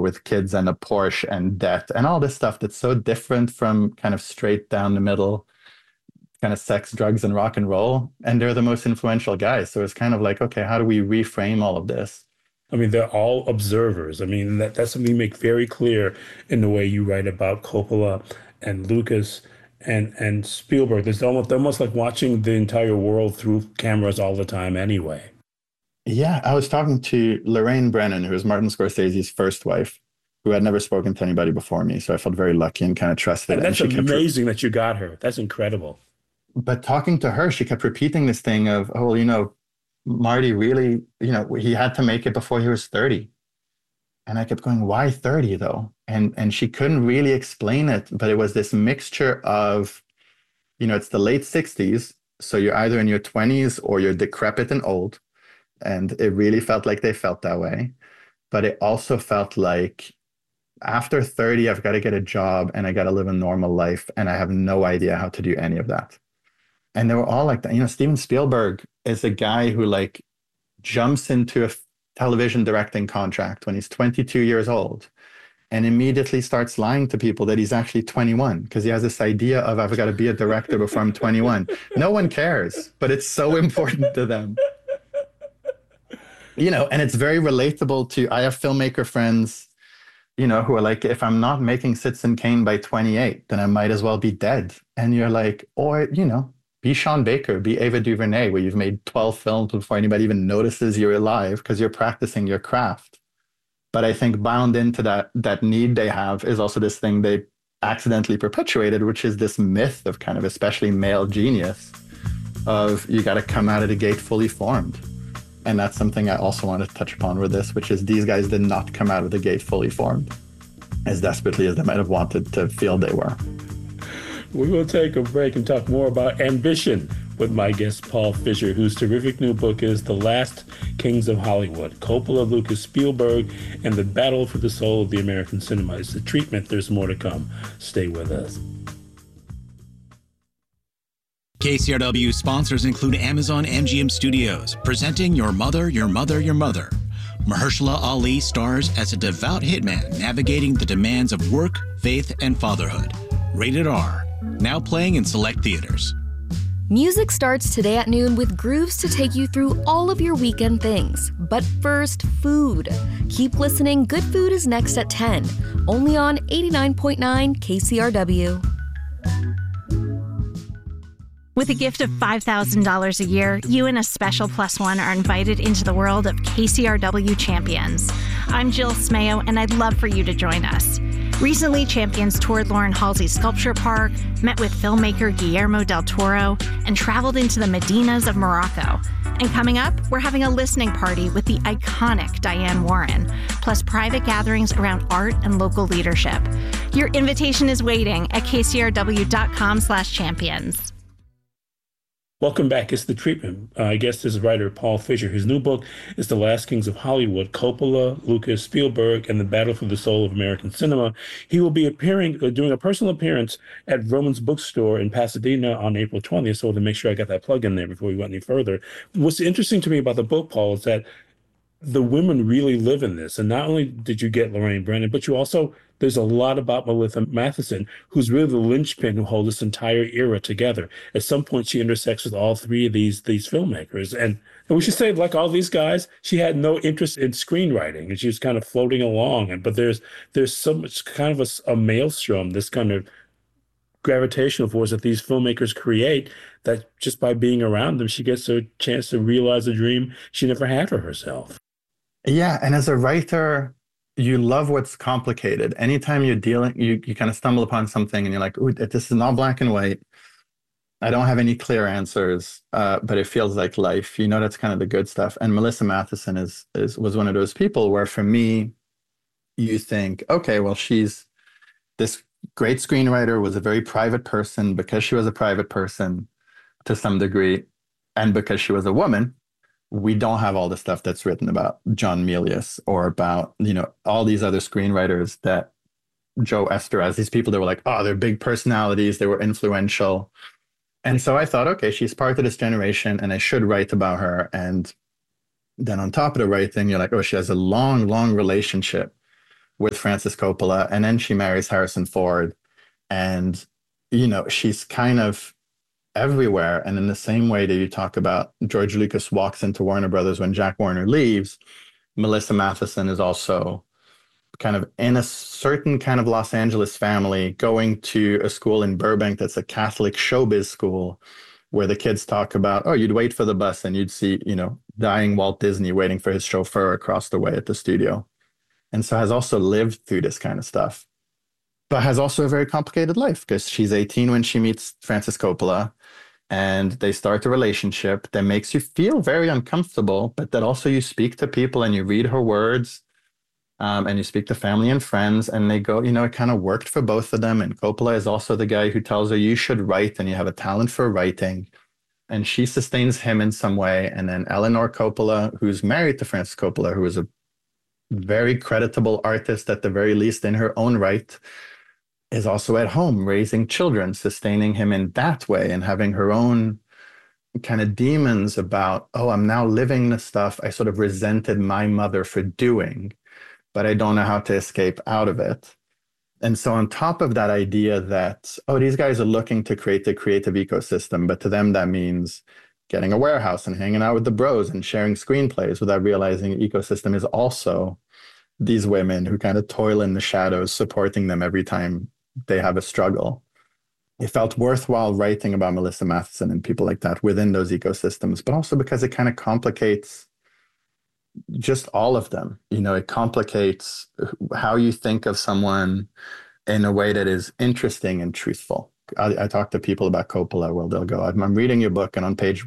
with kids and a Porsche and debt and all this stuff that's so different from kind of straight down the middle kind of sex, drugs, and rock and roll. And they're the most influential guys. So it's kind of like, okay, how do we reframe all of this? I mean, they're all observers. I mean, that's something you make very clear in the way you write about Coppola and Lucas and Spielberg. There's almost like watching the entire world through cameras all the time anyway. Yeah, I was talking to Lorraine Brennan, who was Martin Scorsese's first wife, who had never spoken to anybody before me. So I felt very lucky and kind of trusted. And that's amazing that you got her. That's incredible. But talking to her, she kept repeating this thing of, oh, well, Marty really, he had to make it before he was 30. And I kept going, why 30 though? And she couldn't really explain it, but it was this mixture of, it's the late 60s. So you're either in your 20s or you're decrepit and old. And it really felt like they felt that way. But it also felt like after 30, I've got to get a job and I got to live a normal life. And I have no idea how to do any of that. And they were all like that. Steven Spielberg is a guy who like jumps into a television directing contract when he's 22 years old and immediately starts lying to people that he's actually 21 because he has this idea of I've got to be a director before I'm 21. No one cares, but it's so important to them. And it's very relatable to, I have filmmaker friends, who are like, if I'm not making Citizen Kane by 28, then I might as well be dead. And you're like, or, be Sean Baker, be Ava DuVernay, where you've made 12 films before anybody even notices you're alive because you're practicing your craft. But I think bound into that need they have is also this thing they accidentally perpetuated, which is this myth of kind of especially male genius of you got to come out of the gate fully formed. And that's something I also want to touch upon with this, which is these guys did not come out of the gate fully formed as desperately as they might have wanted to feel they were. We will take a break and talk more about ambition with my guest, Paul Fisher, whose terrific new book is The Last Kings of Hollywood, Coppola, Lucas, Spielberg, and the Battle for the Soul of the American Cinema. It's the treatment. There's more to come. Stay with us. KCRW sponsors include Amazon MGM Studios, presenting Your Mother, Your Mother, Your Mother. Mahershala Ali stars as a devout hitman navigating the demands of work, faith, and fatherhood. Rated R. Now playing in select theaters. Music starts today at noon with grooves to take you through all of your weekend things. But first, food. Keep listening. Good Food is next at 10. Only on 89.9 KCRW. With a gift of $5,000 a year, you and a special plus one are invited into the world of KCRW Champions. I'm Jill Smayo, and I'd love for you to join us. Recently, Champions toured Lauren Halsey's Sculpture Park, met with filmmaker Guillermo del Toro, and traveled into the Medinas of Morocco. And coming up, we're having a listening party with the iconic Diane Warren, plus private gatherings around art and local leadership. Your invitation is waiting at kcrw.com/champions. Welcome back. It's The Treatment. I guess this is writer Paul Fisher. His new book is The Last Kings of Hollywood, Coppola, Lucas, Spielberg, and the Battle for the Soul of American Cinema. He will be doing a personal appearance at Roman's Bookstore in Pasadena on April 20th. So to make sure I got that plug in there before we went any further. What's interesting to me about the book, Paul, is that the women really live in this. And not only did you get Lorraine Brennan, but there's a lot about Melissa Matheson, who's really the linchpin who holds this entire era together. At some point, she intersects with all three of these filmmakers. And we should say, like all these guys, she had no interest in screenwriting, and she was kind of floating along. But there's so much kind of a maelstrom, this kind of gravitational force that these filmmakers create, that just by being around them, she gets a chance to realize a dream she never had for herself. Yeah, and as a writer, you love what's complicated. Anytime you're dealing, you kind of stumble upon something and you're like, ooh, this is not black and white. I don't have any clear answers, but it feels like life. That's kind of the good stuff. And Melissa Matheson was one of those people where, for me, you think, okay, well, she's this great screenwriter, was a very private person because she was a private person to some degree, and because she was a woman. We don't have all the stuff that's written about John Milius or about, all these other screenwriters that Joe Esther, as these people that were like, oh, they're big personalities, they were influential. And so I thought, okay, she's part of this generation and I should write about her. And then on top of the writing, you're like, oh, she has a long, long relationship with Francis Coppola, and then she marries Harrison Ford. And, she's kind of everywhere. And in the same way that you talk about George Lucas walks into Warner Brothers when Jack Warner leaves, Melissa Mathison is also kind of in a certain kind of Los Angeles family, going to a school in Burbank that's a Catholic showbiz school, where the kids talk about, oh, you'd wait for the bus and you'd see, dying Walt Disney waiting for his chauffeur across the way at the studio. And so has also lived through this kind of stuff, but has also a very complicated life, because she's 18 when she meets Francis Coppola, and they start a relationship that makes you feel very uncomfortable, but that also you speak to people and you read her words, and you speak to family and friends, and they go, it kind of worked for both of them. And Coppola is also the guy who tells her, you should write and you have a talent for writing. And she sustains him in some way. And then Eleanor Coppola, who's married to Francis Coppola, who is a very creditable artist, at the very least in her own right, is also at home raising children, sustaining him in that way, and having her own kind of demons about, oh, I'm now living the stuff I sort of resented my mother for doing, but I don't know how to escape out of it. And so on top of that idea that, oh, these guys are looking to create a creative ecosystem, but to them that means getting a warehouse and hanging out with the bros and sharing screenplays, without realizing ecosystem is also these women who kind of toil in the shadows, supporting them every time they have a struggle. It felt worthwhile writing about Melissa Mathison and people like that within those ecosystems, but also because it kind of complicates just all of them. It complicates how you think of someone in a way that is interesting and truthful. I talk to people about Coppola where they'll go, I'm reading your book, and on page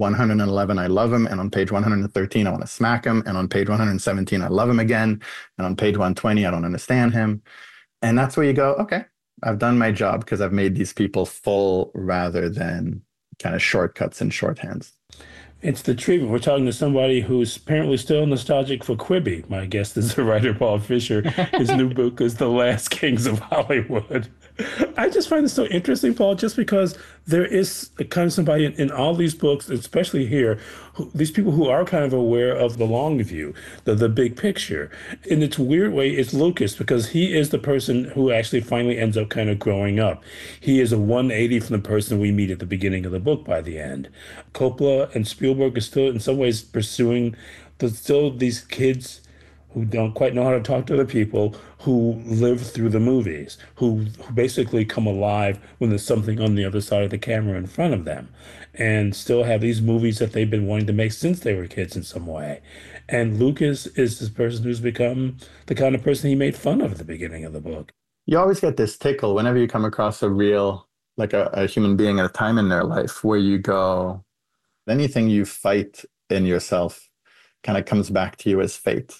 111, I love him. And on page 113, I want to smack him. And on page 117, I love him again. And on page 120, I don't understand him. And that's where you go, okay, I've done my job, because I've made these people full rather than kind of shortcuts and shorthands. It's the treatment. We're talking to somebody who's apparently still nostalgic for Quibi. My guest is the writer, Paul Fisher. His new book is The Last Kings of Hollywood. I just find this so interesting, Paul, just because there is a kind of somebody in all these books, especially here, these people who are kind of aware of the long view, the big picture. In its weird way, it's Lucas, because he is the person who actually finally ends up kind of growing up. He is a 180 from the person we meet at the beginning of the book by the end. Coppola and Spielberg are still in some ways pursuing still these kids who don't quite know how to talk to other people, who live through the movies, who basically come alive when there's something on the other side of the camera in front of them, and still have these movies that they've been wanting to make since they were kids in some way. And Lucas is this person who's become the kind of person he made fun of at the beginning of the book. You always get this tickle whenever you come across a real, like a human being at a time in their life, where you go, anything you fight in yourself kind of comes back to you as fate,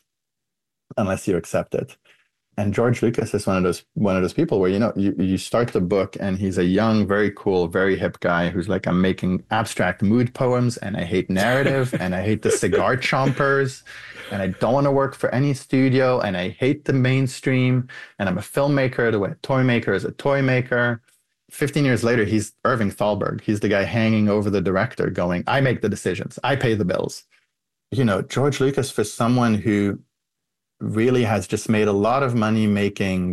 unless you accept it. And George Lucas is one of those people where, you start the book and he's a young, very cool, very hip guy who's like, I'm making abstract mood poems, and I hate narrative, and I hate the cigar chompers, and I don't want to work for any studio, and I hate the mainstream, and I'm a filmmaker the way a toy maker is a toy maker. 15 years later, he's Irving Thalberg. He's the guy hanging over the director going, I make the decisions, I pay the bills. George Lucas, for someone who really has just made a lot of money making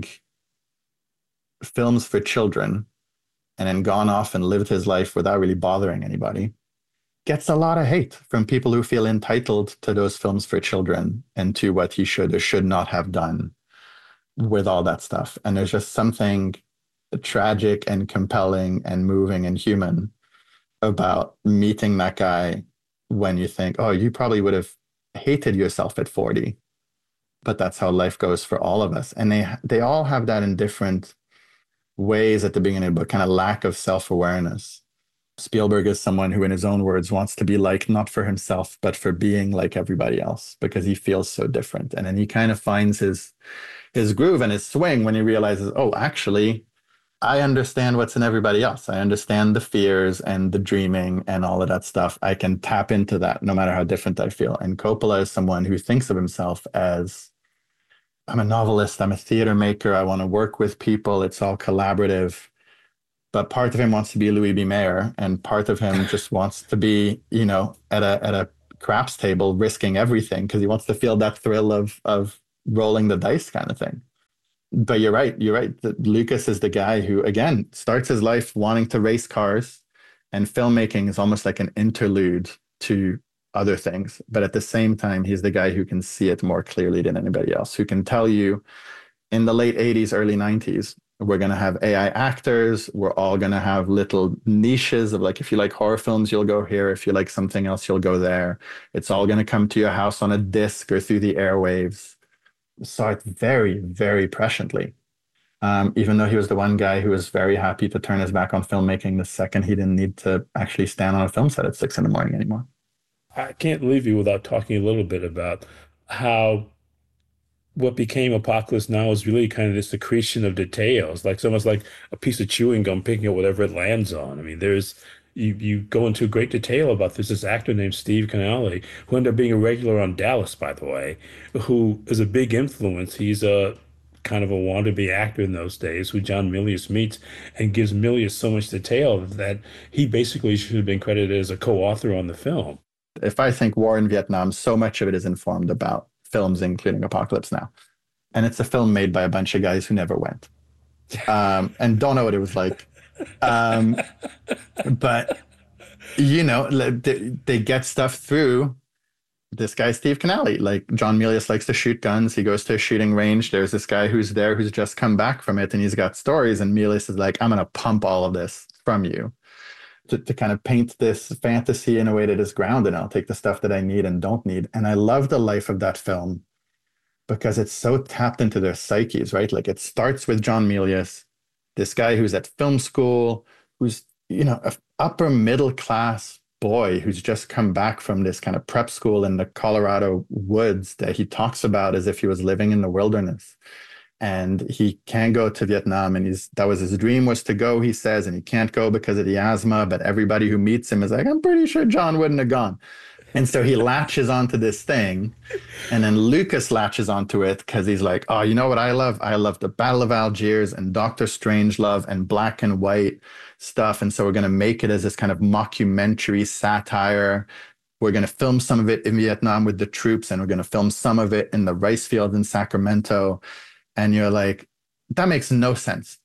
films for children and then gone off and lived his life without really bothering anybody, gets a lot of hate from people who feel entitled to those films for children and to what he should or should not have done with all that stuff. And there's just something tragic and compelling and moving and human about meeting that guy when you think, oh, you probably would have hated yourself at 40. But that's how life goes for all of us. And they all have that in different ways at the beginning of the book, kind of lack of self-awareness. Spielberg is someone who, in his own words, wants to be liked not for himself, but for being like everybody else, because he feels so different. And then he kind of finds his groove and his swing when he realizes, oh, actually, I understand what's in everybody else. I understand the fears and the dreaming and all of that stuff. I can tap into that no matter how different I feel. And Coppola is someone who thinks of himself as, I'm a novelist, I'm a theater maker, I want to work with people, it's all collaborative. But part of him wants to be Louis B. Mayer, and part of him just wants to be, at a craps table risking everything, because he wants to feel that thrill of rolling the dice kind of thing. But you're right. You're right. Lucas is the guy who, again, starts his life wanting to race cars, and filmmaking is almost like an interlude to other things. But at the same time, he's the guy who can see it more clearly than anybody else, who can tell you in the late 80s, early 90s, we're going to have AI actors. We're all going to have little niches of like, if you like horror films, you'll go here. If you like something else, you'll go there. It's all going to come to your house on a disc or through the airwaves. Saw it very, very presciently. Even though he was the one guy who was very happy to turn his back on filmmaking the second he didn't need to actually stand on a film set at 6 a.m. anymore. I can't leave you without talking a little bit about how what became Apocalypse Now is really kind of this accretion of details, like it's almost like a piece of chewing gum picking up whatever it lands on. I mean, you go into great detail about this actor named Steve Canale, who ended up being a regular on Dallas, by the way, who is a big influence. He's a kind of a wannabe actor in those days who John Milius meets and gives Milius so much detail that he basically should have been credited as a co-author on the film. If I think war in Vietnam, so much of it is informed about films, including Apocalypse Now. And it's a film made by a bunch of guys who never went and don't know what it was like. But, you know, they get stuff through this guy, Steve Canale. Like, John Milius likes to shoot guns. He goes to a shooting range. There's this guy who's there who's just come back from it, and he's got stories. And Milius is like, I'm going to pump all of this from you to kind of paint this fantasy in a way that is grounded. And I'll take the stuff that I need and don't need. And I love the life of that film because it's so tapped into their psyches, right? Like, it starts with John Milius, this guy who's at film school, who's, you know, an upper middle class boy who's just come back from this kind of prep school in the Colorado woods that he talks about as if he was living in the wilderness. And he can't go to Vietnam, and that was his dream, was to go, he says, and he can't go because of the asthma, but everybody who meets him is like, I'm pretty sure John wouldn't have gone. And so he latches onto this thing, and then Lucas latches onto it because he's like, oh, you know what I love? I love the Battle of Algiers and Dr. Strangelove and black and white stuff. And so we're going to make it as this kind of mockumentary satire. We're going to film some of it in Vietnam with the troops, and we're going to film some of it in the rice fields in Sacramento. And you're like, that makes no sense.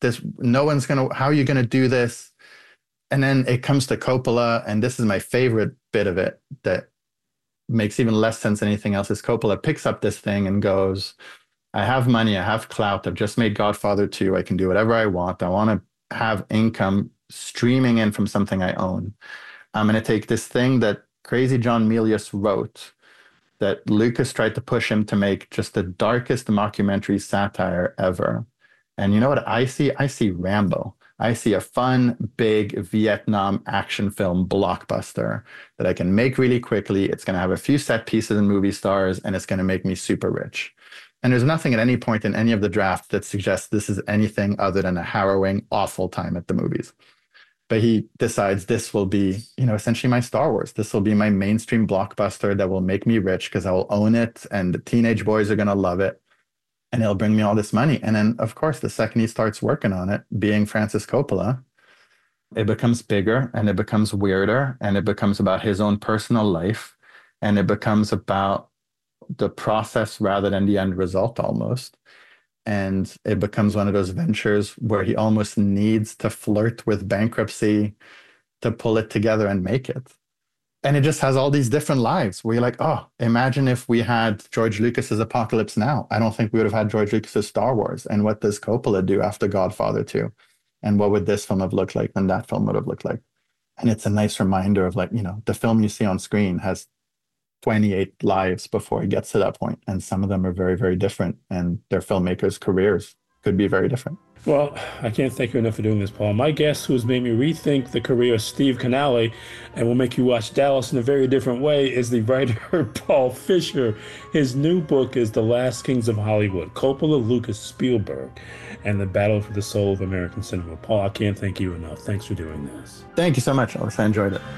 How are you going to do this? And then it comes to Coppola, and this is my favorite bit of it that makes even less sense than anything else, is Coppola picks up this thing and goes, I have money, I have clout, I've just made Godfather 2, I can do whatever I want. I want to have income streaming in from something I own. I'm going to take this thing that crazy John Milius wrote, that Lucas tried to push him to make just the darkest mockumentary satire ever. And you know what I see? I see Rambo. I see a fun, big Vietnam action film blockbuster that I can make really quickly. It's going to have a few set pieces and movie stars, and it's going to make me super rich. And there's nothing at any point in any of the drafts that suggests this is anything other than a harrowing, awful time at the movies. But he decides this will be, you know, essentially my Star Wars. This will be my mainstream blockbuster that will make me rich because I will own it, and the teenage boys are going to love it, and it'll bring me all this money. And then, of course, the second he starts working on it, being Francis Coppola, it becomes bigger, and it becomes weirder, and it becomes about his own personal life, and it becomes about the process rather than the end result almost. And it becomes one of those ventures where he almost needs to flirt with bankruptcy to pull it together and make it. And it just has all these different lives where you're like, oh, imagine if we had George Lucas's Apocalypse Now. I don't think we would have had George Lucas's Star Wars. And what does Coppola do after Godfather 2? And what would this film have looked like than that film would have looked like? And it's a nice reminder of, like, you know, the film you see on screen has 28 lives before it gets to that point. And some of them are very, very different. And their filmmakers' careers could be very different. Well, I can't thank you enough for doing this, Paul. My guest, who has made me rethink the career of Steve Canale and will make you watch Dallas in a very different way, is the writer Paul Fisher. His new book is The Last Kings of Hollywood, Coppola, Lucas, Spielberg, and the Battle for the Soul of American Cinema. Paul, I can't thank you enough. Thanks for doing this. Thank you so much, Alex. I enjoyed it.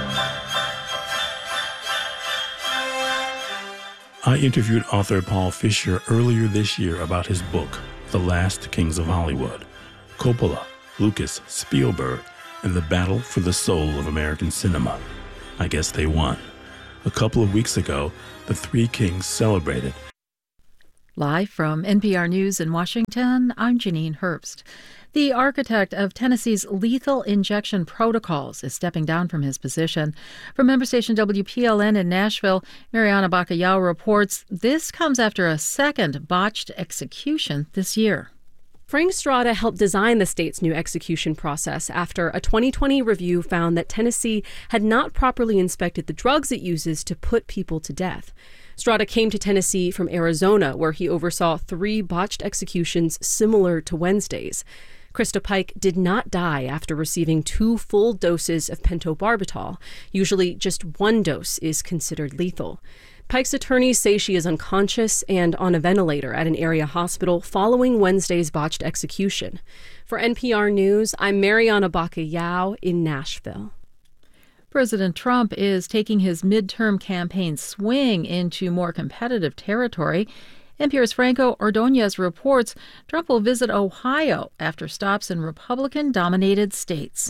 I interviewed author Paul Fisher earlier this year about his book, The Last Kings of Hollywood, Coppola, Lucas, Spielberg, and the Battle for the Soul of American Cinema. I guess they won. A couple of weeks ago, the three kings celebrated. Live from NPR News in Washington, I'm Janine Herbst. The architect of Tennessee's lethal injection protocols is stepping down from his position. From member station WPLN in Nashville, Mariana Bacallao reports this comes after a second botched execution this year. Frank Strada helped design the state's new execution process after a 2020 review found that Tennessee had not properly inspected the drugs it uses to put people to death. Strada came to Tennessee from Arizona, where he oversaw 3 botched executions similar to Wednesday's. Krista Pike did not die after receiving 2 full doses of pentobarbital. Usually just 1 dose is considered lethal. Pike's attorneys say she is unconscious and on a ventilator at an area hospital following Wednesday's botched execution. For NPR News, I'm Mariana Bacallao in Nashville. President Trump is taking his midterm campaign swing into more competitive territory. NPR's Franco Ordonez reports Trump will visit Ohio after stops in Republican-dominated states.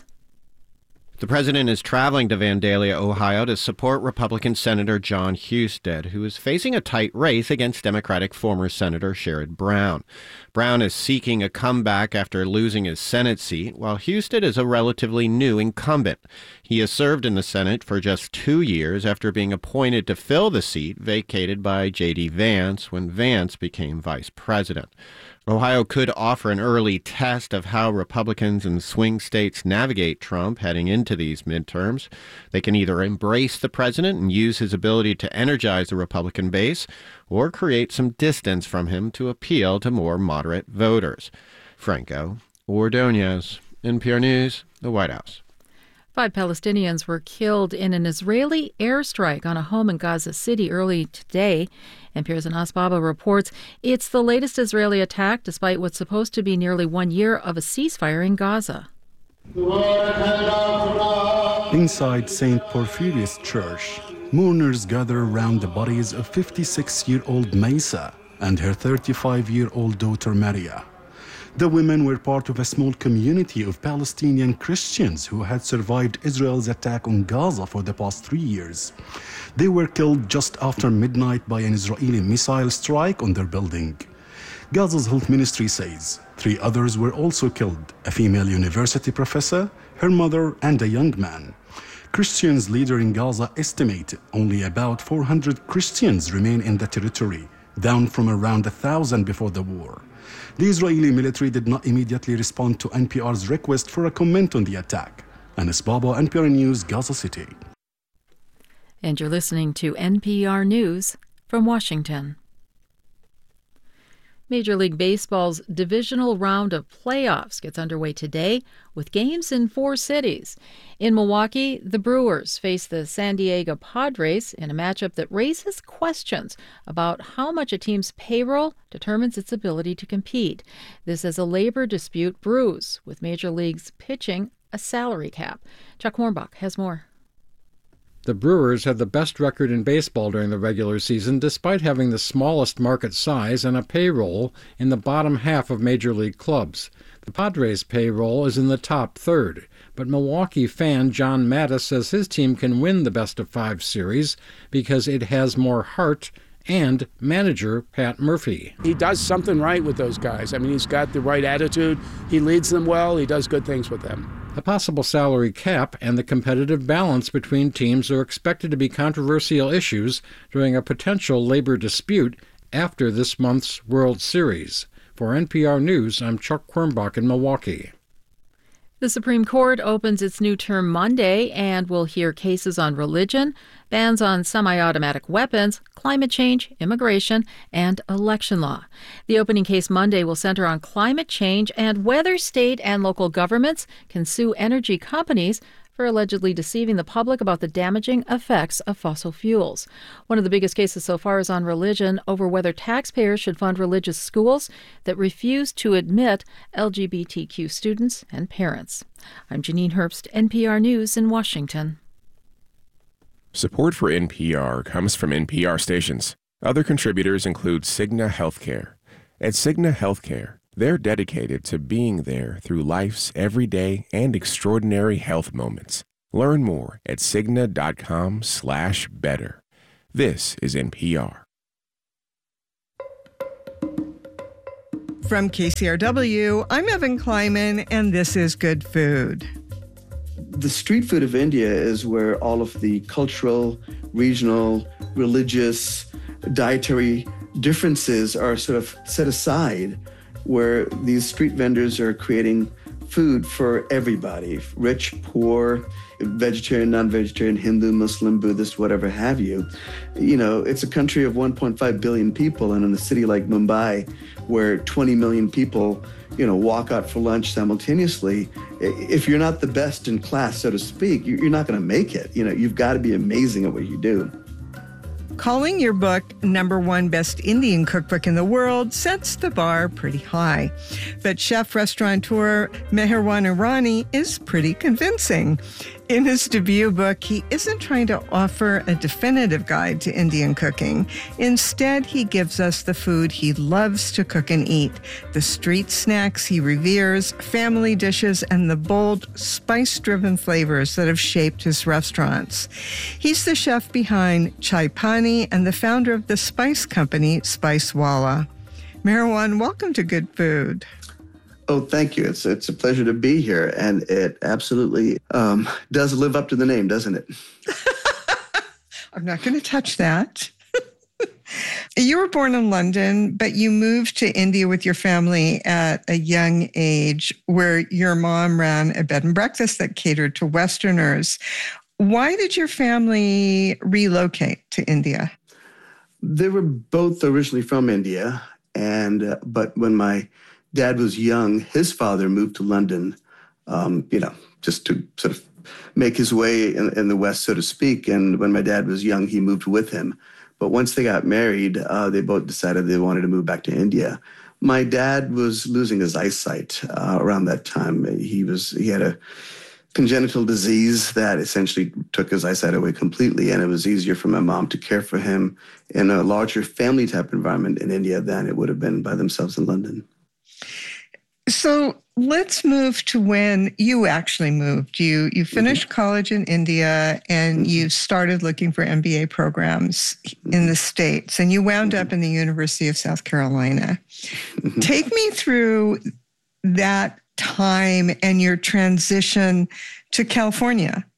The president is traveling to Vandalia, Ohio, to support Republican Senator Jon Husted, who is facing a tight race against Democratic former Senator Sherrod Brown. Brown is seeking a comeback after losing his Senate seat, while Husted is a relatively new incumbent. He has served in the Senate for just 2 years after being appointed to fill the seat vacated by J.D. Vance when Vance became vice president. Ohio could offer an early test of how Republicans in swing states navigate Trump heading into these midterms. They can either embrace the president and use his ability to energize the Republican base, or create some distance from him to appeal to more moderate voters. Franco Ordonez, NPR News, the White House. 5 Palestinians were killed in an Israeli airstrike on a home in Gaza City early today. NPR's Anas Baba reports it's the latest Israeli attack despite what's supposed to be nearly 1 year of a ceasefire in Gaza. Inside St. Porphyrius Church, mourners gather around the bodies of 56-year-old Maysa and her 35-year-old daughter Maria. The women were part of a small community of Palestinian Christians who had survived Israel's attack on Gaza for the past 3 years. They were killed just after midnight by an Israeli missile strike on their building. Gaza's health ministry says 3 others were also killed, a female university professor, her mother, and a young man. Christians leader in Gaza estimate only about 400 Christians remain in the territory, down from around 1,000 before the war. The Israeli military did not immediately respond to NPR's request for a comment on the attack. Anas Baba, NPR News, Gaza City. And you're listening to NPR News from Washington. Major League Baseball's divisional round of playoffs gets underway today with games in 4 cities. In Milwaukee, the Brewers face the San Diego Padres in a matchup that raises questions about how much a team's payroll determines its ability to compete. This as a labor dispute brews, with Major League's pitching a salary cap. Chuck Warmbach has more. The Brewers have the best record in baseball during the regular season, despite having the smallest market size and a payroll in the bottom half of Major League clubs. The Padres' payroll is in the top third, but Milwaukee fan John Mattis says his team can win the best-of-5 series because it has more heart and manager Pat Murphy. He does something right with those guys. I mean, he's got the right attitude. He leads them well. He does good things with them. The possible salary cap and the competitive balance between teams are expected to be controversial issues during a potential labor dispute after this month's World Series. For NPR News, I'm Chuck Quirmbach in Milwaukee. The Supreme Court opens its new term Monday and will hear cases on religion, bans on semi-automatic weapons, climate change, immigration, and election law. The opening case Monday will center on climate change and whether state and local governments can sue energy companies for allegedly deceiving the public about the damaging effects of fossil fuels. One of the biggest cases so far is on religion over whether taxpayers should fund religious schools that refuse to admit LGBTQ students and parents. I'm Janine Herbst, NPR News in Washington. Support for NPR comes from NPR stations. Other contributors include Cigna Healthcare. At Cigna Healthcare, they're dedicated to being there through life's everyday and extraordinary health moments. Learn more at Cigna.com/better. This is NPR. From KCRW, I'm Evan Kleiman, and this is Good Food. The street food of India is where all of the cultural, regional, religious, dietary differences are sort of set aside, where these street vendors are creating food for everybody, rich, poor, vegetarian, non-vegetarian, Hindu, Muslim, Buddhist, whatever have you. You know, it's a country of 1.5 billion people, and in a city like Mumbai, where 20 million people, walk out for lunch simultaneously, if you're not the best in class, so to speak, you're not going to make it. You've got to be amazing at what you do. Calling your book #1 best Indian cookbook in the world sets the bar pretty high. But chef-restaurateur Meherwan Irani is pretty convincing. In his debut book, he isn't trying to offer a definitive guide to Indian cooking. Instead, he gives us the food he loves to cook and eat, the street snacks he reveres, family dishes, and the bold, spice-driven flavors that have shaped his restaurants. He's the chef behind Chai Pani and the founder of the spice company, Spicewalla. Meherwan, welcome to Good Food. Oh, thank you. It's a pleasure to be here, and it absolutely does live up to the name, doesn't it? I'm not going to touch that. You were born in London, but you moved to India with your family at a young age, where your mom ran a bed and breakfast that catered to Westerners. Why did your family relocate to India? They were both originally from India, but when my dad was young, his father moved to London, just to sort of make his way in the West, so to speak. And when my dad was young, he moved with him. But once they got married, they both decided they wanted to move back to India. My dad was losing his eyesight around that time. He had a congenital disease that essentially took his eyesight away completely, and it was easier for my mom to care for him in a larger family type environment in India than it would have been by themselves in London. So let's move to when you actually moved. You finished college in India, and you started looking for MBA programs in the States, and you wound up in the University of South Carolina. Take me through that time and your transition to California.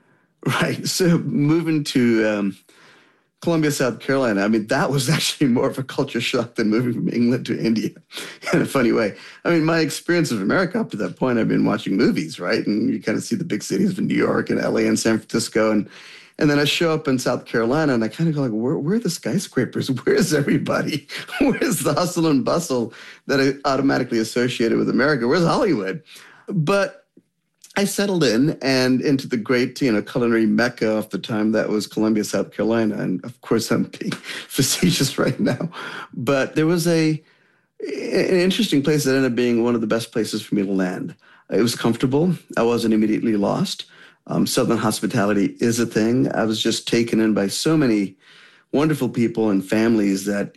Right. So moving to Columbia, South Carolina, I mean, that was actually more of a culture shock than moving from England to India in a funny way. I mean, my experience of America up to that point, I've been watching movies, right? And you kind of see the big cities of New York and LA and San Francisco. And then I show up in South Carolina, and I kind of go like, where are the skyscrapers? Where's everybody? Where's the hustle and bustle that I automatically associated with America? Where's Hollywood? But I settled in and into the great, culinary mecca of the time that was Columbia, South Carolina. And of course, I'm being facetious right now. But there was an interesting place that ended up being one of the best places for me to land. It was comfortable. I wasn't immediately lost. Southern hospitality is a thing. I was just taken in by so many wonderful people and families that,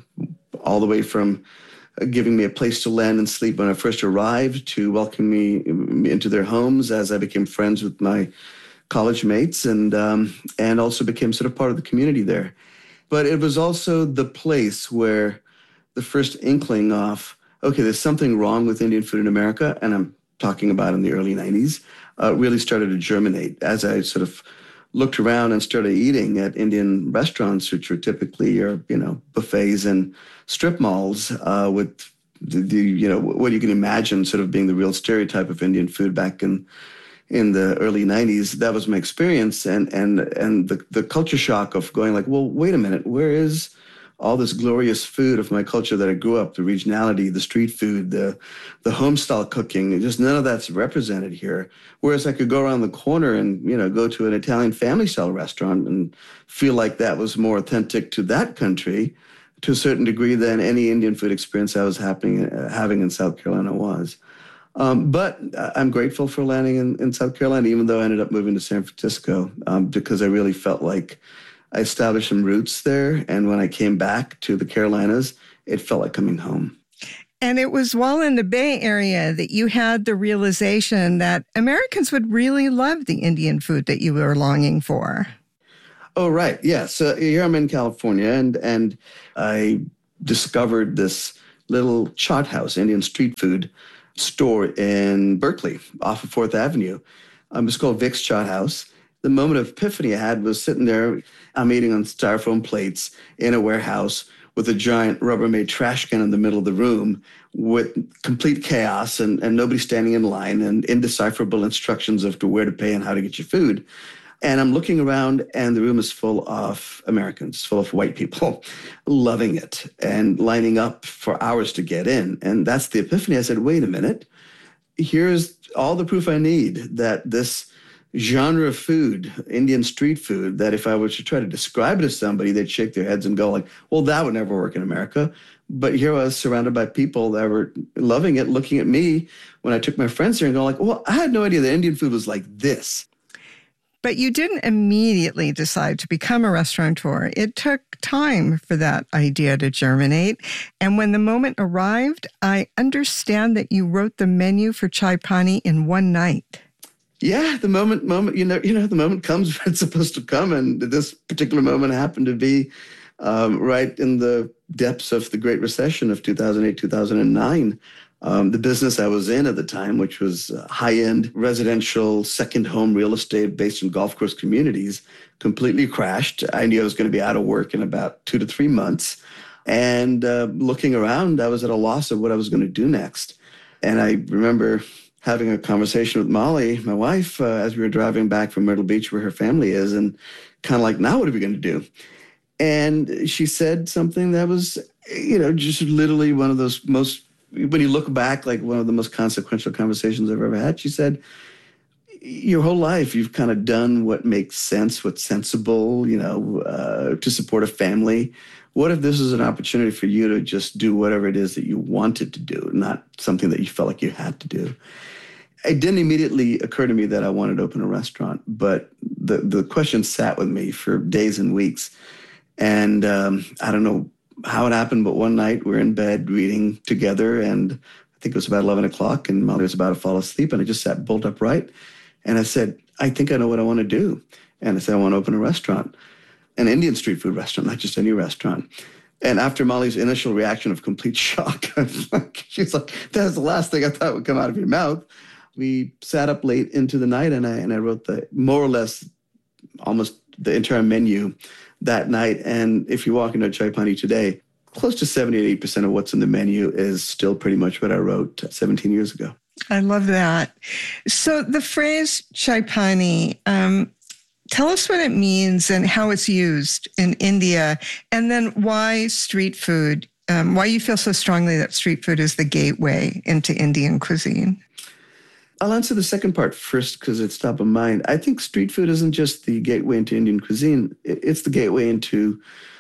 all the way from giving me a place to land and sleep when I first arrived to welcoming me into their homes as I became friends with my college mates and also became sort of part of the community there. But it was also the place where the first inkling of, okay, there's something wrong with Indian food in America, and I'm talking about in the early 90s, really started to germinate as I sort of looked around and started eating at Indian restaurants, which are typically buffets and strip malls with the what you can imagine sort of being the real stereotype of Indian food back in the early 90s. That was my experience, and the culture shock of going like, well, wait a minute, where is all this glorious food of my culture that I grew up, the regionality, the street food, the home-style cooking, just none of that's represented here. Whereas I could go around the corner and, go to an Italian family-style restaurant and feel like that was more authentic to that country to a certain degree than any Indian food experience I was having in South Carolina was. But I'm grateful for landing in South Carolina, even though I ended up moving to San Francisco, because I really felt like I established some roots there. And when I came back to the Carolinas, it felt like coming home. And it was while in the Bay Area that you had the realization that Americans would really love the Indian food that you were longing for. Oh, right. Yeah. So here I'm in California, and I discovered this little chaat house, Indian street food store in Berkeley off of 4th Avenue. It's called Vic's Chaat House. The moment of epiphany I had was sitting there. I'm eating on styrofoam plates in a warehouse with a giant Rubbermaid trash can in the middle of the room with complete chaos and nobody standing in line and indecipherable instructions of to where to pay and how to get your food. And I'm looking around and the room is full of Americans, full of white people, loving it and lining up for hours to get in. And that's the epiphany. I said, wait a minute, here's all the proof I need that this genre of food, Indian street food, that if I were to try to describe it to somebody, they'd shake their heads and go like, well, that would never work in America. But here I was surrounded by people that were loving it, looking at me when I took my friends here and going like, well, I had no idea that Indian food was like this. But you didn't immediately decide to become a restaurateur. It took time for that idea to germinate. And when the moment arrived, I understand that you wrote the menu for Chai Pani in one night. Yeah, the moment, the moment comes when it's supposed to come. And this particular moment happened to be right in the depths of the Great Recession of 2008, 2009. The business I was in at the time, which was high-end residential second home real estate based in golf course communities, completely crashed. I knew I was going to be out of work in about 2 to 3 months. And looking around, I was at a loss of what I was going to do next. And I remember having a conversation with Molly, my wife, as we were driving back from Myrtle Beach where her family is, and kind of like, now what are we going to do? And she said something that was, just literally one of those most, when you look back, like one of the most consequential conversations I've ever had. She said, your whole life, you've kind of done what makes sense, what's sensible, to support a family. What if this is an opportunity for you to just do whatever it is that you wanted to do, not something that you felt like you had to do? It didn't immediately occur to me that I wanted to open a restaurant, but the question sat with me for days and weeks. And I don't know how it happened, but one night we're in bed reading together, and I think it was about 11 o'clock, and Molly was about to fall asleep, and I just sat bolt upright. And I said, I think I know what I want to do. And I said, I want to open a restaurant, an Indian street food restaurant, not just any restaurant. And after Molly's initial reaction of complete shock, she's like, that's the last thing I thought would come out of your mouth. We sat up late into the night, and I wrote the more or less almost the entire menu that night. And if you walk into Chai Pani today, close to 70% of what's in the menu is still pretty much what I wrote 17 years ago. I love that. So the phrase Chai Pani, tell us what it means and how it's used in India, and then why street food, why you feel so strongly that street food is the gateway into Indian cuisine. I'll answer the second part first because it's top of mind. I think street food isn't just the gateway into Indian cuisine. It's the gateway into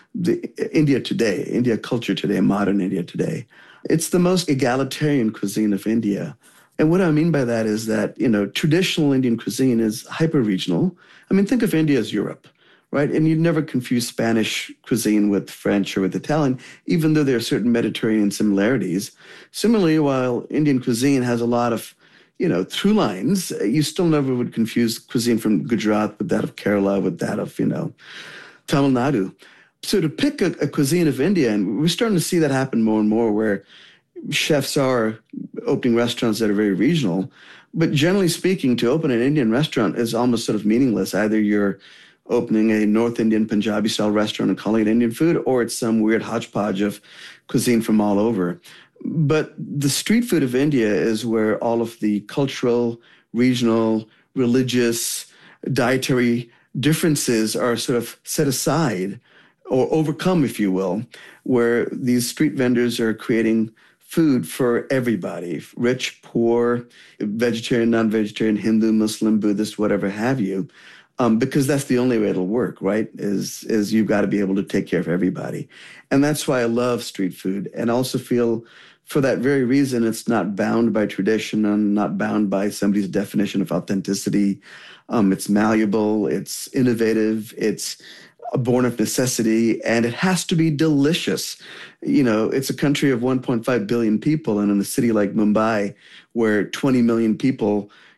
India today, India culture today, modern India today. It's the most egalitarian cuisine of India. And what I mean by that is that, traditional Indian cuisine is hyper-regional. I mean, think of India as Europe, right? And you'd never confuse Spanish cuisine with French or with Italian, even though there are certain Mediterranean similarities. Similarly, while Indian cuisine has a lot of through lines, you still never would confuse cuisine from Gujarat with that of Kerala, with that of, Tamil Nadu. So to pick a cuisine of India, and we're starting to see that happen more and more, where chefs are opening restaurants that are very regional. But generally speaking, to open an Indian restaurant is almost sort of meaningless. Either you're opening a North Indian Punjabi-style restaurant and calling it Indian food, or it's some weird hodgepodge of cuisine from all over. But the street food of India is where all of the cultural, regional, religious, dietary differences are sort of set aside or overcome, if you will, where these street vendors are creating food for everybody, rich, poor, vegetarian, non-vegetarian, Hindu, Muslim, Buddhist, whatever have you, because that's the only way it'll work, right, is you've got to be able to take care of everybody. And that's why I love street food, and also feel for that very reason it's not bound by tradition and not bound by somebody's definition of authenticity. It's malleable, it's innovative, it's born of necessity, and it has to be delicious. It's a country of 1.5 billion people, and in a city like Mumbai, where 20 million people,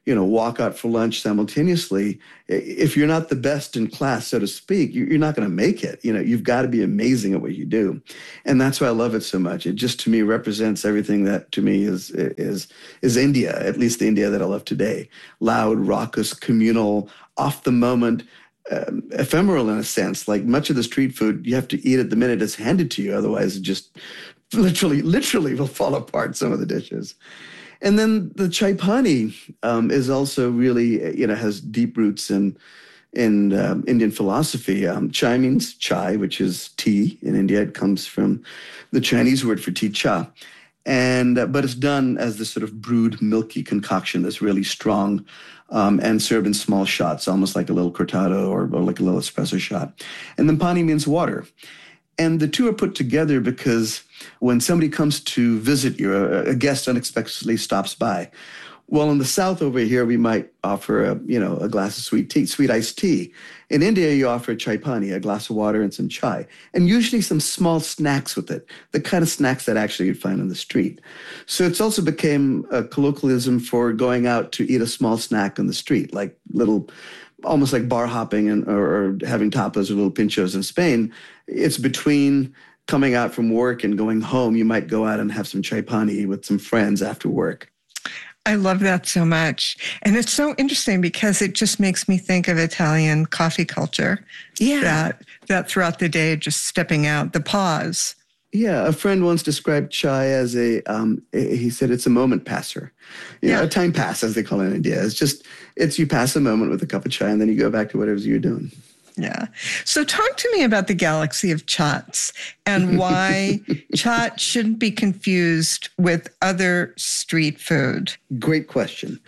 walk out for lunch simultaneously. If you're not the best in class, so to speak, you're not going to make it. You've got to be amazing at what you do. And that's why I love it so much. It just, to me, represents everything that, to me, is India, at least the India that I love today. Loud, raucous, communal, off the moment, ephemeral in a sense. Like much of the street food, you have to eat it the minute it's handed to you. Otherwise, it just literally will fall apart, some of the dishes. And then the chai pani is also really, has deep roots in Indian philosophy. Chai means chai, which is tea. In India, it comes from the Chinese word for tea, cha. But it's done as this sort of brewed, milky concoction that's really strong and served in small shots, almost like a little cortado or like a little espresso shot. And then pani means water. And the two are put together because when somebody comes to visit you, a guest unexpectedly stops by. Well, in the South over here, we might offer a glass of sweet iced tea. In India, you offer a chai pani, a glass of water and some chai, and usually some small snacks with it, the kind of snacks that actually you'd find on the street. So it's also became a colloquialism for going out to eat a small snack on the street, like little, almost like bar hopping or having tapas or little pinchos in Spain. It's between coming out from work and going home. You might go out and have some chai pani with some friends after work. I love that so much. And it's so interesting because it just makes me think of Italian coffee culture. Yeah. That throughout the day, just stepping out, the pause. Yeah. A friend once described chai as he said it's a moment passer. A time pass, as they call it in India. It's you pass a moment with a cup of chai and then you go back to whatever you're doing. Yeah. So talk to me about the galaxy of chaats and why chaat shouldn't be confused with other street food. Great question.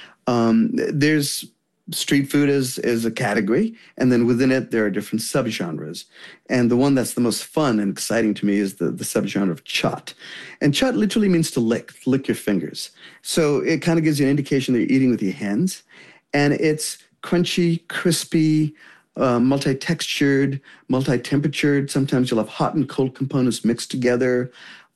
There's street food is a category, and then within it, there are different subgenres. And the one that's the most fun and exciting to me is the subgenre of chaat. And chaat literally means to lick your fingers. So it kind of gives you an indication that you're eating with your hands. And it's crunchy, crispy, multi-textured, multi-temperatured. Sometimes you'll have hot and cold components mixed together,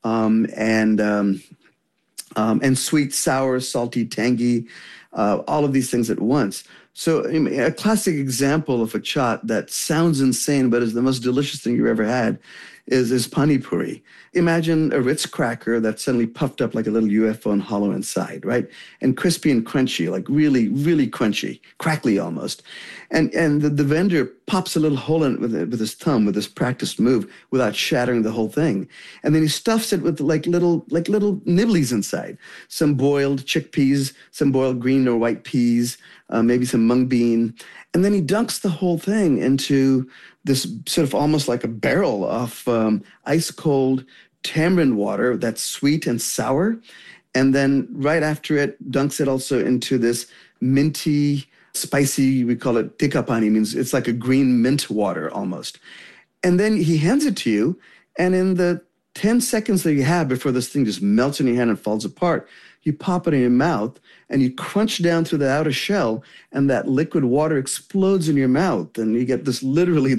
and sweet, sour, salty, tangy, all of these things at once. So a classic example of a chaat that sounds insane but is the most delicious thing you've ever had is pani puri. Imagine a Ritz cracker that's suddenly puffed up like a little UFO and hollow inside, right? And crispy and crunchy, like really, really crunchy, crackly almost. And the vendor pops a little hole in it with his thumb, with this practiced move, without shattering the whole thing. And then he stuffs it with like little nibblies inside. Some boiled chickpeas, some boiled green or white peas, maybe some mung bean. And then he dunks the whole thing into this sort of almost like a barrel of ice-cold tamarind water that's sweet and sour. And then right after it, dunks it also into this minty, spicy, we call it tikka pani, means it's like a green mint water almost. And then he hands it to you, and in the 10 seconds that you have before this thing just melts in your hand and falls apart, you pop it in your mouth and you crunch down through the outer shell, and that liquid water explodes in your mouth. And you get this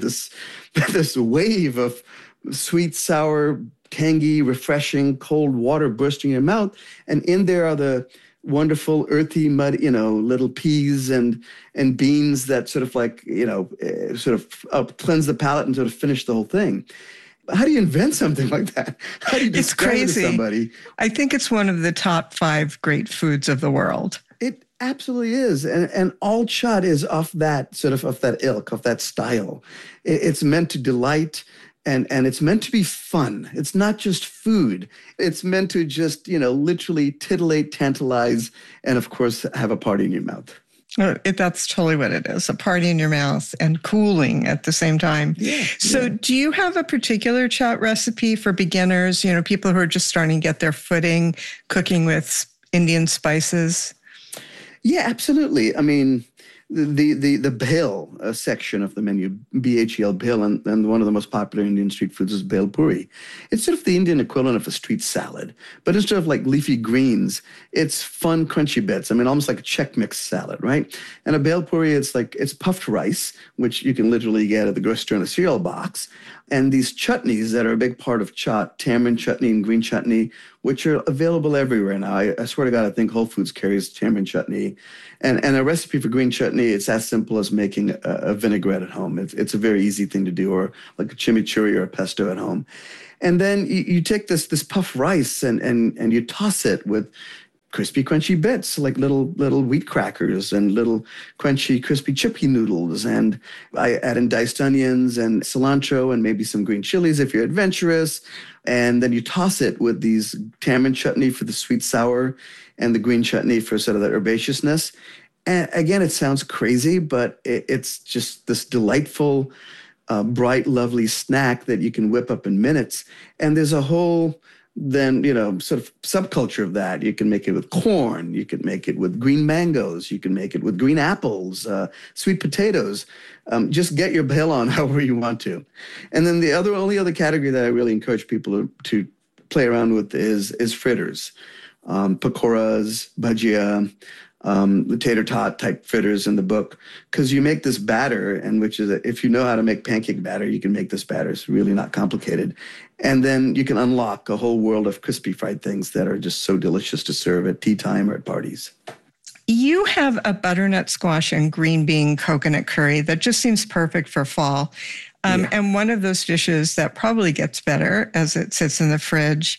wave of sweet, sour, tangy, refreshing, cold water bursting in your mouth. And in there are the wonderful earthy mud, little peas and beans that sort of like, cleanse the palate and sort of finish the whole thing. How do you invent something like that? How do you describe it to somebody? I think it's one of the top 5 great foods of the world. It absolutely is. And all chaat is of that ilk, of that style. It's meant to delight, and it's meant to be fun. It's not just food. It's meant to just, literally titillate, tantalize, and of course, have a party in your mouth. That's totally what it is, a party in your mouth and cooling at the same time. Yeah, so do you have a particular chaat recipe for beginners, people who are just starting to get their footing cooking with Indian spices? Yeah, absolutely. I mean, the bhel section of the menu, BHEL bhel, and one of the most popular Indian street foods is bhel puri. It's sort of the Indian equivalent of a street salad, but instead of like leafy greens, it's fun, crunchy bits. I mean, almost like a Czech mix salad, right? And a bhel puri, it's puffed rice, which you can literally get at the grocery store in a cereal box. And these chutneys that are a big part of chaat, tamarind chutney and green chutney, which are available everywhere now. I swear to God, I think Whole Foods carries tamarind chutney. And a recipe for green chutney, it's as simple as making a vinaigrette at home. It's a very easy thing to do, or like a chimichurri or a pesto at home. And then you take this puffed rice and you toss it with crispy, crunchy bits, like little wheat crackers and little crunchy, crispy chippy noodles. And I add in diced onions and cilantro and maybe some green chilies if you're adventurous. And then you toss it with these tamarind chutney for the sweet sour and the green chutney for sort of the herbaceousness. And again, it sounds crazy, but it's just this delightful, bright, lovely snack that you can whip up in minutes. And there's a whole then, sort of subculture of that. You can make it with corn. You can make it with green mangoes. You can make it with green apples, sweet potatoes. Just get your bail on however you want to. And then the only other category that I really encourage people to play around with is fritters, pakoras, bhajia, the tater tot type fritters in the book, because you make this batter, and which is if you know how to make pancake batter, you can make this batter. It's really not complicated. And then you can unlock a whole world of crispy fried things that are just so delicious to serve at tea time or at parties. You have a butternut squash and green bean coconut curry that just seems perfect for fall. And one of those dishes that probably gets better as it sits in the fridge.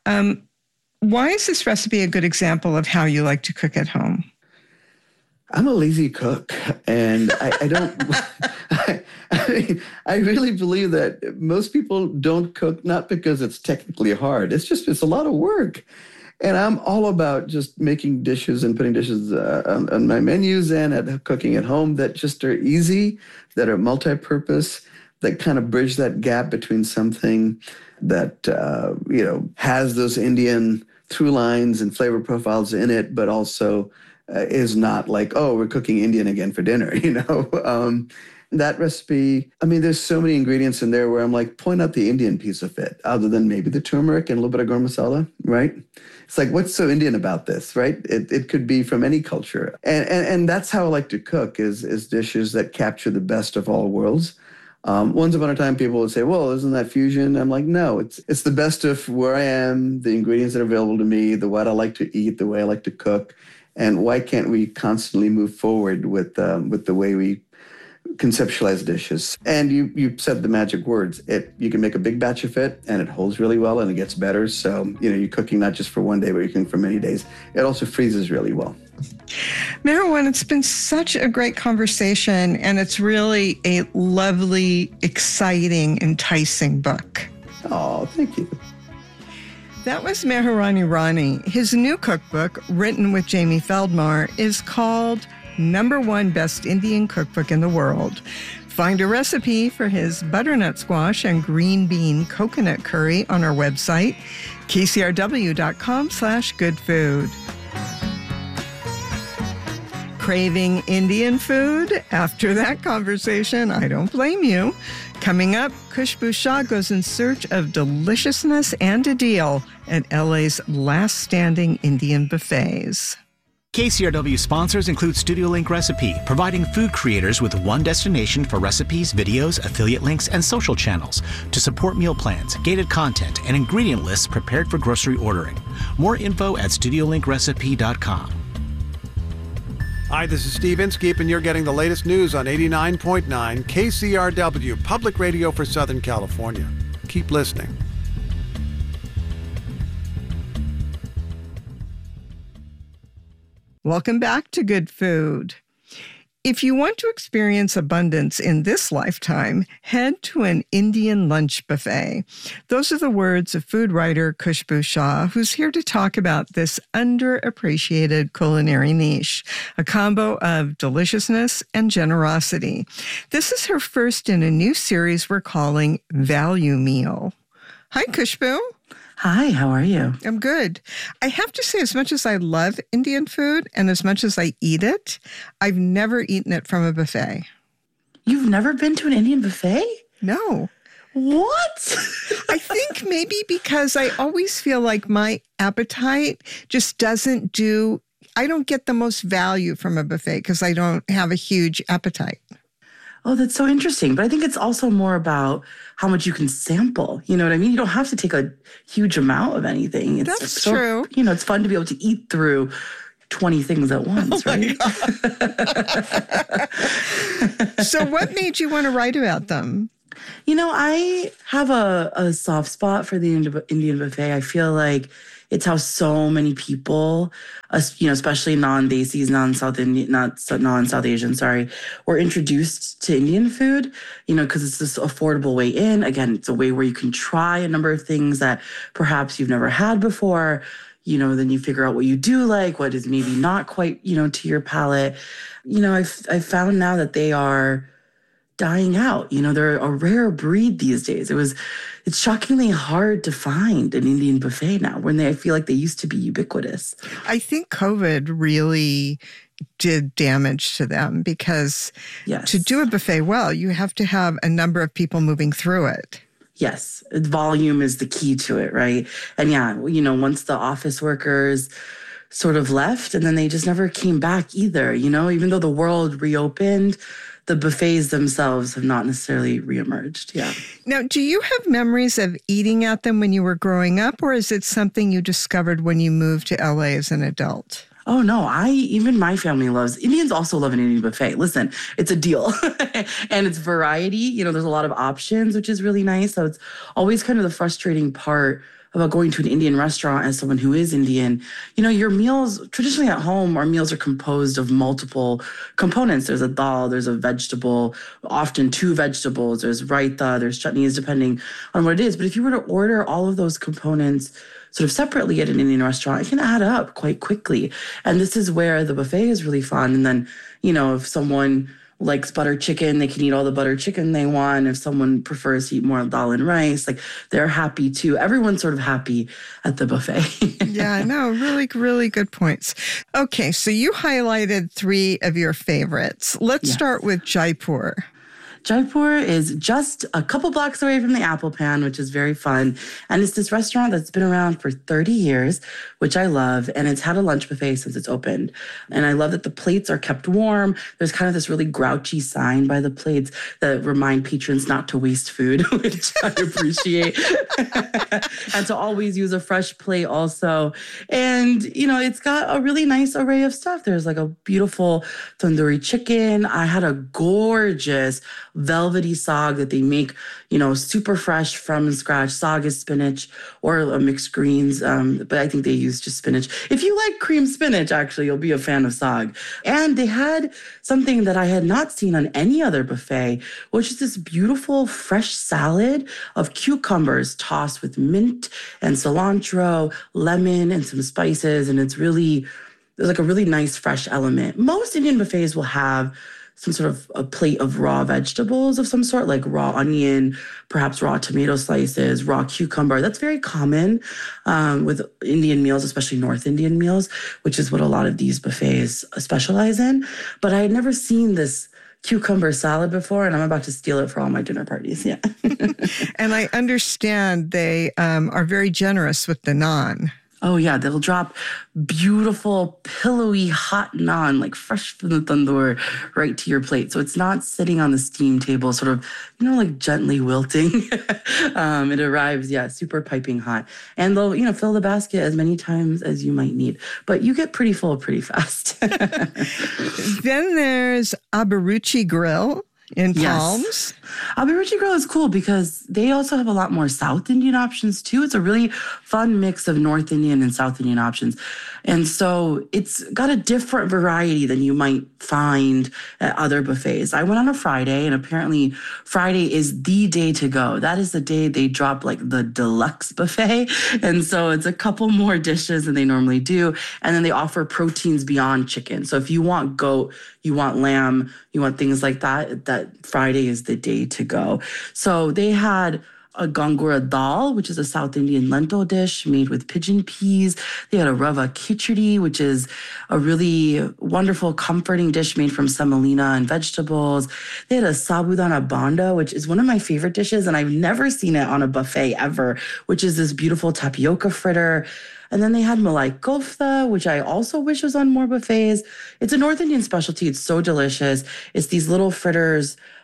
Why is this recipe a good example of how you like to cook at home? I'm a lazy cook, and I don't. I really believe that most people don't cook not because it's technically hard. It's a lot of work, and I'm all about just making dishes and putting dishes on my menus and cooking at home that just are easy, that are multi-purpose, that kind of bridge that gap between something that has those Indian through lines and flavor profiles in it, but also is not like, oh, we're cooking Indian again for dinner, That recipe, there's so many ingredients in there where I'm like, point out the Indian piece of it, other than maybe the turmeric and a little bit of garam masala, right? It's like, what's so Indian about this, right? It could be from any culture. And that's how I like to cook, is dishes that capture the best of all worlds. Once upon a time, people would say, well, isn't that fusion? I'm like, no, it's the best of where I am, the ingredients that are available to me, what I like to eat, the way I like to cook. And why can't we constantly move forward with the way we conceptualize dishes? And you said the magic words. You can make a big batch of it, and it holds really well, and it gets better. So, you're cooking not just for one day, but you're cooking for many days. It also freezes really well. Meherwan, it's been such a great conversation, and it's really a lovely, exciting, enticing book. Oh, thank you. That was Meherwan Irani. His new cookbook, written with Jamie Feldmar, is called #1 Best Indian Cookbook in the World. Find a recipe for his butternut squash and green bean coconut curry on our website, kcrw.com/goodfood. Craving Indian food? After that conversation, I don't blame you. Coming up, Khushbu Shah goes in search of deliciousness and a deal at LA's last standing Indian buffets. KCRW sponsors include Studio Link Recipe, providing food creators with one destination for recipes, videos, affiliate links, and social channels to support meal plans, gated content, and ingredient lists prepared for grocery ordering. More info at StudioLinkRecipe.com. Hi, this is Steve Inskeep, and you're getting the latest news on 89.9 KCRW, Public Radio for Southern California. Keep listening. Welcome back to Good Food. If you want to experience abundance in this lifetime, head to an Indian lunch buffet. Those are the words of food writer Khushbu Shah, who's here to talk about this underappreciated culinary niche, a combo of deliciousness and generosity. This is her first in a new series we're calling Value Meal. Hi, Khushbu. Hi, how are you? I'm good. I have to say, as much as I love Indian food and as much as I eat it, I've never eaten it from a buffet. You've never been to an Indian buffet? No. What? I think maybe because I always feel like my appetite just doesn't I don't get the most value from a buffet because I don't have a huge appetite. Oh, that's so interesting. But I think it's also more about how much you can sample. You know what I mean? You don't have to take a huge amount of anything. That's true. You know, it's fun to be able to eat through 20 things at once, right? So what made you want to write about them? You know, I have a soft spot for the Indian buffet. I feel like it's how so many people, you know, especially non-Desis, non-South Asian, were introduced to Indian food, you know, because it's this affordable way in. Again, it's a way where you can try a number of things that perhaps you've never had before. You know, then you figure out what you do like, what is maybe not quite, you know, to your palate. You know, I've found now that they are dying out. You know, they're a rare breed these days. It's shockingly hard to find an Indian buffet now when I feel like they used to be ubiquitous. I think COVID really did damage to them because to do a buffet well, you have to have a number of people moving through it. Yes, volume is the key to it, right? And yeah, you know, once the office workers sort of left and then they just never came back either, you know, even though the world reopened, the buffets themselves have not necessarily reemerged. Yeah. Now, do you have memories of eating at them when you were growing up, or is it something you discovered when you moved to LA as an adult? Oh, no. Even my family loves, Indians also love an Indian buffet. Listen, it's a deal and it's variety. You know, there's a lot of options, which is really nice. So it's always kind of the frustrating part about going to an Indian restaurant as someone who is Indian. You know, your meals, traditionally at home, our meals are composed of multiple components. There's a dal, there's a vegetable, often two vegetables, there's raita, there's chutneys, depending on what it is. But if you were to order all of those components sort of separately at an Indian restaurant, it can add up quite quickly. And this is where the buffet is really fun. And then, you know, if someone likes butter chicken, they can eat all the butter chicken they want. If someone prefers to eat more dal and rice, like they're happy too. Everyone's sort of happy at the buffet. Yeah, no, really, really good points. Okay, so you highlighted 3 of your favorites. Let's start with Jaipur. Jaipur is just a couple blocks away from the Apple Pan, which is very fun. And it's this restaurant that's been around for 30 years, which I love. And it's had a lunch buffet since it's opened. And I love that the plates are kept warm. There's kind of this really grouchy sign by the plates that remind patrons not to waste food, which I appreciate. And to always use a fresh plate also. And, you know, it's got a really nice array of stuff. There's like a beautiful tandoori chicken. I had a gorgeous velvety saag that they make, you know, super fresh from scratch. Saag is spinach or mixed greens, but I think they use just spinach. If you like cream spinach, actually, you'll be a fan of saag. And they had something that I had not seen on any other buffet, which is this beautiful fresh salad of cucumbers tossed with mint and cilantro, lemon, and some spices. And it's really, there's like a really nice fresh element. Most Indian buffets will have some sort of a plate of raw vegetables of some sort, like raw onion, perhaps raw tomato slices, raw cucumber. That's very common with Indian meals, especially North Indian meals, which is what a lot of these buffets specialize in. But I had never seen this cucumber salad before, and I'm about to steal it for all my dinner parties. Yeah. And I understand they are very generous with the naan. Oh, yeah. They'll drop beautiful, pillowy, hot naan, like fresh from the tandoor, right to your plate. So it's not sitting on the steam table, sort of, you know, like gently wilting. It arrives, super piping hot. And they'll, you know, fill the basket as many times as you might need. But you get pretty full pretty fast. Then there's Abaruchi Grill in Palms. Yes. Abaruchi Grill is cool because they also have a lot more South Indian options too. It's a really fun mix of North Indian and South Indian options. And so it's got a different variety than you might find at other buffets. I went on a Friday, and apparently Friday is the day to go. That is the day they drop like the deluxe buffet. And so it's a couple more dishes than they normally do. And then they offer proteins beyond chicken. So if you want goat, you want lamb, you want things like that, that Friday is the day to go. So they had a gangura dal, which is a South Indian lentil dish made with pigeon peas. They had a rava khichdi, which is a really wonderful, comforting dish made from semolina and vegetables. They had a sabudana banda, which is one of my favorite dishes, and I've never seen it on a buffet ever, which is this beautiful tapioca fritter. And then they had malai kofta, which I also wish was on more buffets. It's a North Indian specialty. It's so delicious. It's these little fritters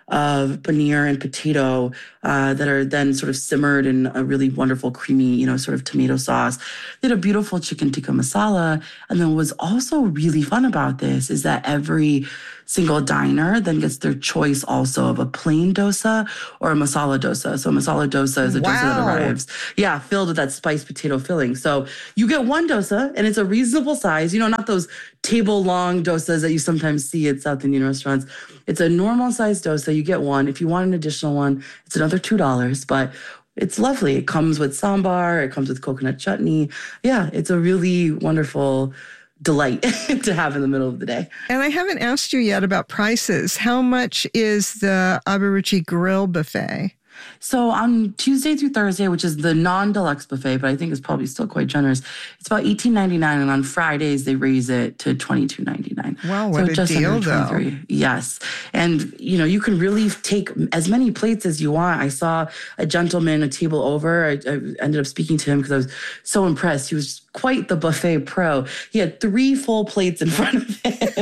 of paneer and potato that are then sort of simmered in a really wonderful, creamy, sort of tomato sauce. They had a beautiful chicken tikka masala. And then what's also really fun about this is that every single diner then gets their choice also of a plain dosa or a masala dosa. So masala dosa is a dosa that arrives, filled with that spiced potato filling. So you get one dosa and it's a reasonable size, not those table long dosas that you sometimes see at South Indian restaurants. It's a normal size dosa. You get one. If you want an additional one, it's another $2, but it's lovely. It comes with sambar. It comes with coconut chutney. Yeah, it's a really wonderful delight to have in the middle of the day. And I haven't asked you yet about prices. How much is the Abhiruchi Grill buffet? So on Tuesday through Thursday, which is the non-deluxe buffet, but I think it's probably still quite generous, it's about $18.99, and on Fridays they raise it to $22.99. Wow, what a deal, though. Yes. And, you can really take as many plates as you want. I saw a gentleman a table over. I ended up speaking to him because I was so impressed. He was quite the buffet pro. He had 3 full plates in front of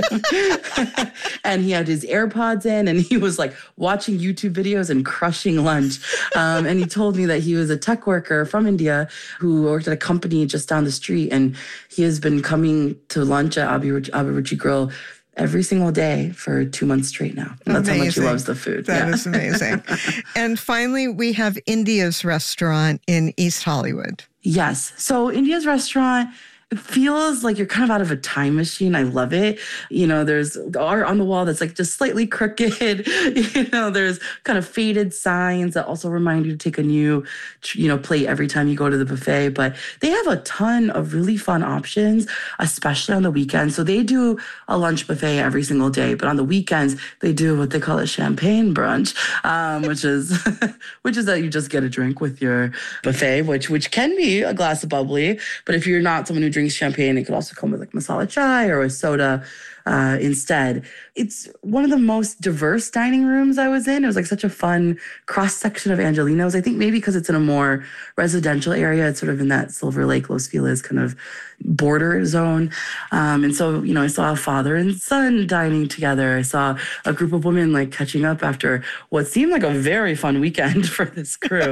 him. And he had his AirPods in, and he was like watching YouTube videos and crushing lunch. And he told me that he was a tech worker from India who worked at a company just down the street. And he has been coming to lunch at Abhiruchi Grill every single day for 2 months straight now. And that's how much he loves the food. That is amazing. And finally, we have India's Restaurant in East Hollywood. Yes. So India's Restaurant, it feels like you're kind of out of a time machine. I love it. There's art on the wall that's like just slightly crooked. There's kind of faded signs that also remind you to take a new, plate every time you go to the buffet. But they have a ton of really fun options, especially on the weekends. So they do a lunch buffet every single day, but on the weekends they do what they call a champagne brunch, which is that you just get a drink with your buffet, which can be a glass of bubbly. But if you're not someone who drinks champagne, it could also come with like masala chai or a soda instead. It's one of the most diverse dining rooms I was in. It was like such a fun cross-section of Angelenos. I think maybe because it's in a more residential area. It's sort of in that Silver Lake, Los Feliz kind of border zone. And so, I saw a father and son dining together. I saw a group of women like catching up after what seemed like a very fun weekend for this crew.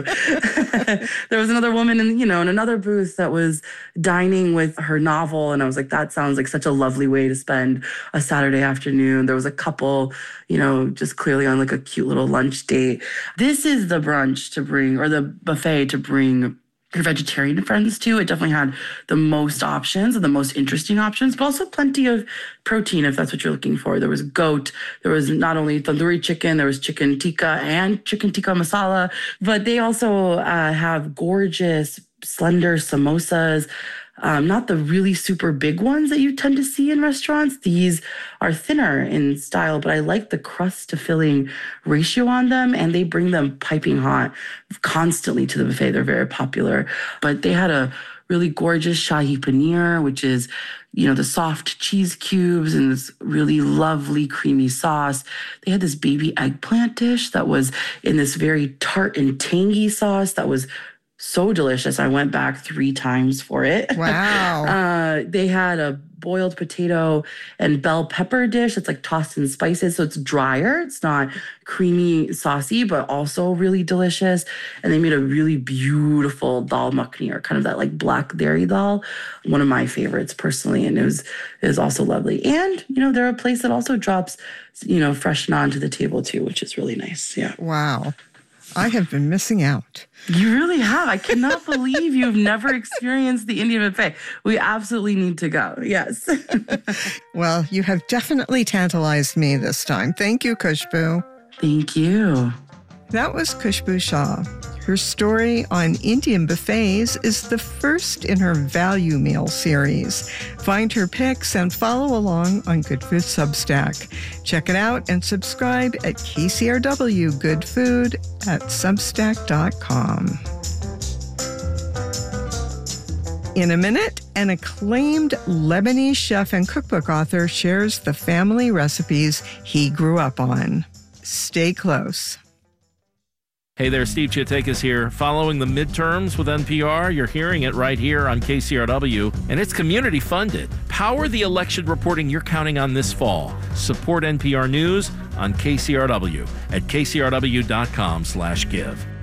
There was another woman in another booth that was dining with her novel. And I was like, that sounds like such a lovely way to spend a Saturday afternoon. There was a couple, just clearly on like a cute little lunch date. This is the brunch to bring, or the buffet to bring your vegetarian friends to. It definitely had the most options and the most interesting options, but also plenty of protein if that's what you're looking for. There was goat, there was not only tandoori chicken, there was chicken tikka and chicken tikka masala, but they also have gorgeous, slender samosas. Not the really super big ones that you tend to see in restaurants. These are thinner in style, but I like the crust to filling ratio on them, and they bring them piping hot constantly to the buffet. They're very popular, but they had a really gorgeous shahi paneer, which is, the soft cheese cubes and this really lovely creamy sauce. They had this baby eggplant dish that was in this very tart and tangy sauce that was so delicious. I went back 3 times for it. Wow. They had a boiled potato and bell pepper dish that's like tossed in spices. So it's drier. It's not creamy, saucy, but also really delicious. And they made a really beautiful dal makhani, or kind of that like black dairy dal. One of my favorites personally. And it was also lovely. And, they're a place that also drops, fresh naan to the table too, which is really nice. Yeah. Wow. I have been missing out. You really have. I cannot believe you've never experienced the Indian buffet. We absolutely need to go. Yes. Well, you have definitely tantalized me this time. Thank you, Khushbu. Thank you. That was Khushbu Shah. Her story on Indian buffets is the first in her value meal series. Find her pics and follow along on Good Food Substack. Check it out and subscribe at KCRW Good Food at Substack.com. In a minute, an acclaimed Lebanese chef and cookbook author shares the family recipes he grew up on. Stay close. Hey there, Steve Chiatakis here. Following the midterms with NPR, you're hearing it right here on KCRW, and it's community funded. Power the election reporting you're counting on this fall. Support NPR News on KCRW at kcrw.com/give.